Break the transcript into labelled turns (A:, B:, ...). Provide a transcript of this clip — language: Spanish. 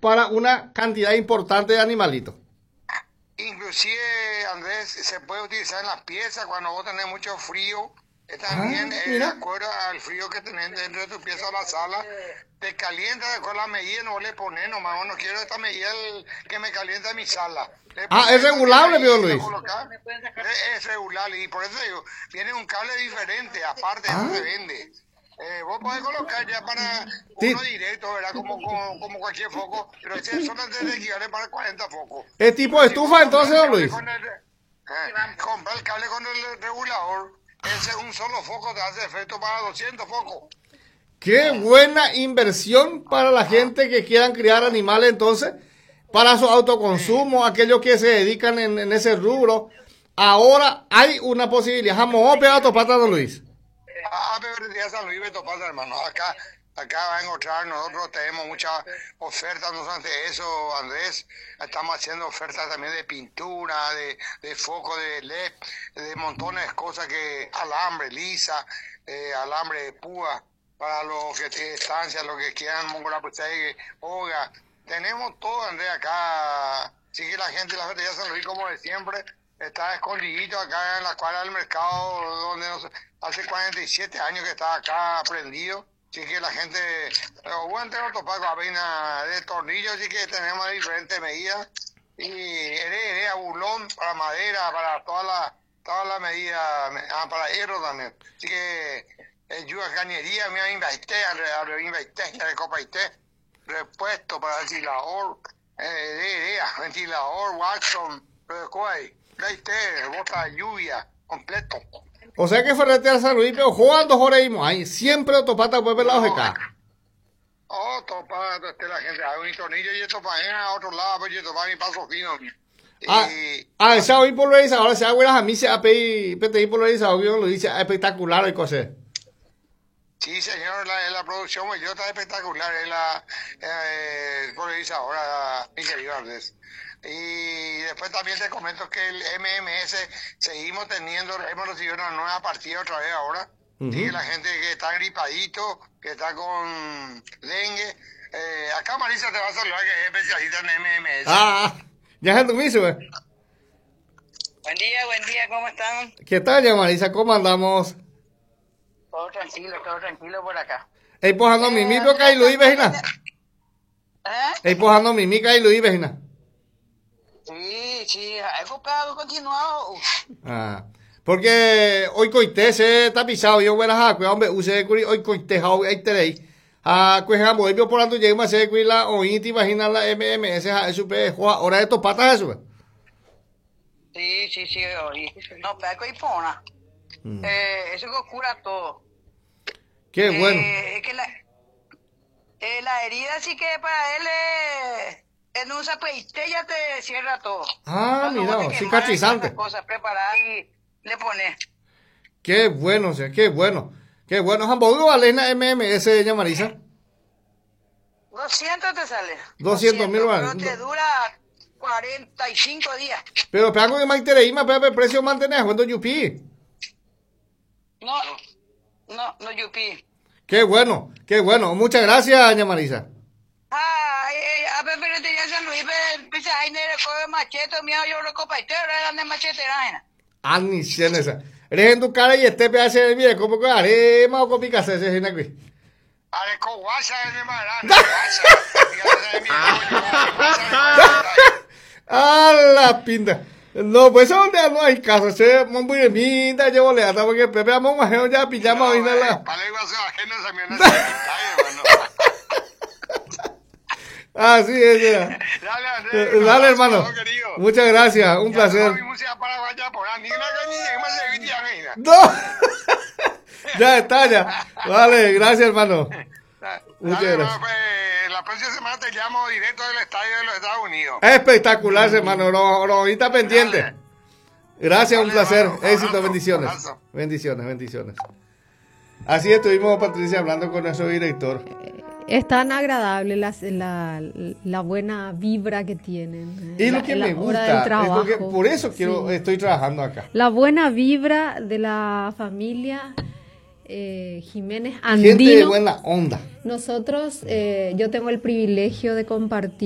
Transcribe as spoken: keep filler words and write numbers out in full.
A: para una cantidad importante de animalitos.
B: Inclusive, Andrés, se puede utilizar en las piezas cuando vos tenés mucho frío. eh, También,
A: Ah,
B: eh, de
A: mira.
B: acuerdo al frío que tenés dentro de tu pieza o la sala, te calienta de acuerdo a la medida, no vos le pones nomás, bueno, quiero esta medida el- que me calienta mi sala. Le
A: Ah,
B: pones
A: es
B: esta
A: regulable,
B: medida
A: Pío
B: y lo
A: Luis.
B: colocás. Es, es regulable, y por eso digo, viene un cable diferente, aparte,
A: Ah.
B: eso se vende. Eh, vos podés colocar ya para
A: Sí.
B: uno directo, ¿verdad? Como, como, como cualquier foco, pero ese solamente te equivale para cuarenta focos.
A: ¿Es tipo
B: Pero si
A: estufa
B: vos
A: entonces,
B: compras
A: don
B: el
A: Luis?
B: cable con el- eh, compra el cable con el regulador, ese un solo foco te hace efecto para doscientos focos.
A: Qué buena inversión para la gente que quieran criar animales entonces, para su autoconsumo, aquellos que se dedican en, en ese rubro. Ahora hay una posibilidad. Jamón, pedazo, pata, don Luis.
B: Ah, Bebería San Luis Beto Paz, hermano. Acá, acá va a encontrar, nosotros tenemos muchas ofertas, no solamente eso, Andrés. Estamos haciendo ofertas también de pintura, de, de foco de L E D, de montones de cosas que, alambre lisa, eh, alambre de púa, para los que tienen estancia, los que quieran mongolaputegue, hoga. Tenemos todo, Andrés, acá. Sí que la gente de la Bebería San Luis, como de siempre, está escondidito acá en la cuadra del mercado, donde nos, hace cuarenta y siete años que está acá prendido. Así que la gente, los guantes ortopaco, avena de tornillos, así que tenemos de diferentes medidas. Y herea, burlón para madera, para todas las toda la medidas, ah, para hierro también. Así que, eh, yuga cañería, me inverté, inverté, recopaité, repuesto para ventilador, eh, herea, ventilador, Watson, Recuay, Leite, bota de lluvia, completo.
A: O sea que Ferretería San Luis, pero Juan dos horas y ahí siempre autopata por el lado de acá.
B: Oh, topa, este, la gente, hay un tornillo y esto para a otro lado, pues esto para mi paso fino.
A: Ah,
B: Y,
A: ah, ese hoy polarizado, ahora se hago las amisas a pedir, P T I polarizado, que lo dice, espectacular el coser.
B: sí, señor, la, la producción, pues yo está espectacular, es la eh, polarizadora increíble. Y después también te comento que el M M S seguimos teniendo, hemos recibido una nueva partida otra vez ahora.
A: Ujú.
B: Sí, la gente que está gripadito, que está con dengue. Eh, acá Marisa te va a saludar, que es especialista en M M S.
A: Ah, ya es en tu miso, eh.
C: Buen día, buen día, ¿cómo están?
A: ¿Qué tal, ya Marisa? ¿Cómo andamos?
C: Todo tranquilo, todo tranquilo por acá.
A: Ey, pojando
C: Eh,
A: mimi, pero caí Luis, vecina.
C: ¿Eh?
A: Ey, pojando mimi, caí Luis, vecina.
C: Sí, sí, he copiado, continuado.
A: Ah, porque hoy coité se está pisado, yo voy a hacer, hombre, use curi, hoy coité, how, ahí tenéis. Ah, pues, vamos, yo por tanto llegué más a hacer la oí, te imaginas la M M S, eso, pues, ahora estos patas, eso.
C: Sí, sí, sí, oí. No, pero hay pona.
A: Mm.
C: Eh, eso que cura todo.
A: Qué
C: Eh,
A: bueno.
C: Es que la, eh, la herida sí que para él es... En un zapeite ya te cierra todo.
A: Ah,
C: Cuando
A: mira,
C: vos te
A: cicatrizante.
C: quemás, cosas preparadas y le pones.
A: Qué bueno, o sea, qué bueno. Qué bueno. Hamburgo vale la M M S, doña Marisa.
C: doscientos te sale.
A: doscientos mil
C: Pero
A: vale.
C: te dura cuarenta y cinco días.
A: Pero peago que más interés, más pero el precio mantener, cuando yupi.
C: No, no, no yupi.
A: Qué bueno, qué bueno. Muchas gracias, doña Marisa.
C: Ah, eh, a ver, pero te ya San Luis, pisa ahí ne recoge machete, mío, yo recopa y te era de machete, era.
A: Ah, ni siquiera esa. Eres en tu cara y este pedazo de viejo, ¿cómo que haré más o copica se se aquí?
B: Ale, con WhatsApp es mi marana, WhatsApp. Fíjate de mi WhatsApp.
A: Ah, la pinta. No, pues donde no hay caso, se muy de minta, llevo le ata porque Pepe amo más ya pijama hoy la.
B: Vale, igual se ajeno a mi hermano.
A: Así es, ya.
B: Dale, Andrés.
A: Dale, hermano.
B: Querido.
A: Muchas gracias, un
B: Ya
A: placer.
B: mi música para vaya por ahí. Ni una cañilla, que más se viste ya, reina.
A: No. Ya está, ya. Vale, gracias, hermano. Muchas
B: Dale,
A: gracias.
B: hermano, pues, la próxima semana te llamo directo del estadio de los Estados Unidos.
A: Espectacular, hermano. No, no, ahorita pendiente. Gracias, un
B: Dale,
A: placer.
B: hermano.
A: Éxito,
B: Abrazo,
A: bendiciones.
B: abrazo.
A: Bendiciones, bendiciones. Así estuvimos, Patricia, hablando con nuestro director.
D: Es tan agradable la, la, la buena vibra que tienen.
A: Y
D: la,
A: lo que
D: la
A: me
D: hora
A: gusta,
D: del
A: es
D: trabajo.
A: lo que, por eso quiero,
D: Sí.
A: estoy trabajando acá.
D: La buena vibra de la familia eh, Jiménez
A: Gente de
D: Andino.
A: buena onda.
D: Nosotros, eh, yo tengo el privilegio de compartir